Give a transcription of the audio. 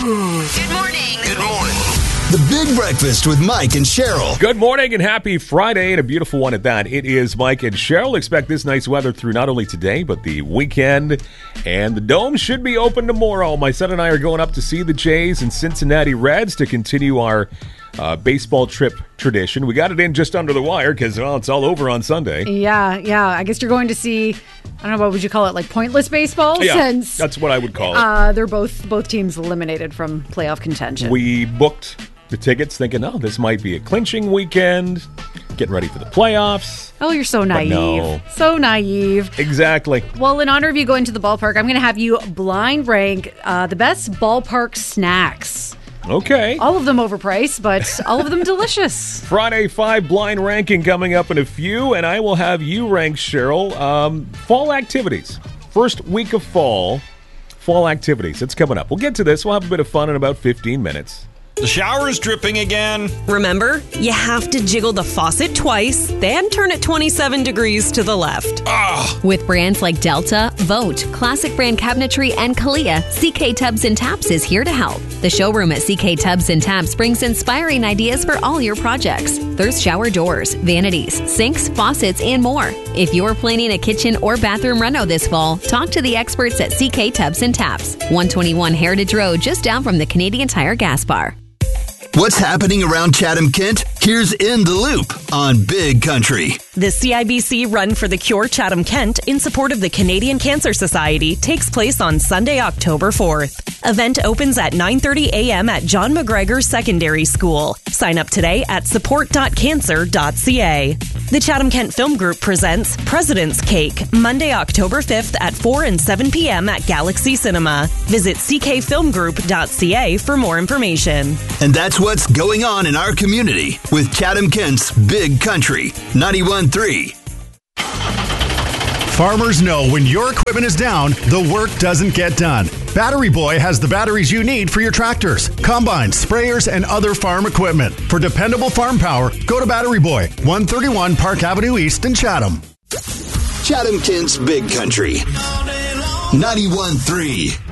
Good morning. Good morning. The Big Breakfast with Mike and Cheryl. Good morning and happy Friday, and a beautiful one at that. It is Mike and Cheryl. Expect this nice weather through not only today, but the weekend. And the Dome should be open tomorrow. My son and I are going up to see the Jays and Cincinnati Reds to continue our baseball trip tradition. We got it in just under the wire because, well, it's all over on Sunday. Yeah. I guess you're going to see, I don't know, what would you call it, like pointless baseball? Yeah, since that's what I would call it. They're both teams eliminated from playoff contention. We booked the tickets thinking, oh, this might be a clinching weekend, getting ready for the playoffs. Oh, you're so naive. No. So naive. Exactly. Well, in honor of you going to the ballpark, I'm going to have you blind rank the best ballpark snacks. Okay. All of them overpriced, but all of them delicious. Friday 5 blind ranking coming up in a few, and I will have you rank, Cheryl, fall activities. First week of fall activities. It's coming up. We'll get to this. We'll have a bit of fun in about 15 minutes. The shower is dripping again. Remember, you have to jiggle the faucet twice, then turn it 27 degrees to the left. With brands like Delta, Vote, Classic Brand Cabinetry, and Kalia, CK Tubs and Taps is here to help. The showroom at CK Tubs and Taps brings inspiring ideas for all your projects. There's shower doors, vanities, sinks, faucets, and more. If you're planning a kitchen or bathroom reno this fall, talk to the experts at CK Tubs and Taps. 121 Heritage Road, just down from the Canadian Tire gas bar. What's happening around Chatham-Kent? Here's In the Loop on Big Country. The CIBC Run for the Cure Chatham-Kent in support of the Canadian Cancer Society takes place on Sunday, October 4th. Event opens at 9:30 a.m. at John McGregor Secondary School. Sign up today at support.cancer.ca. The Chatham-Kent Film Group presents President's Cake, Monday, October 5th at 4 and 7 p.m. at Galaxy Cinema. Visit ckfilmgroup.ca for more information. And that's what's going on in our community with Chatham-Kent's Big Country 91.3. Farmers know when your equipment is down, the work doesn't get done. Battery Boy has the batteries you need for your tractors, combines, sprayers, and other farm equipment. For dependable farm power, go to Battery Boy, 131 Park Avenue East in Chatham. Chatham-Kent's Big Country 91.3.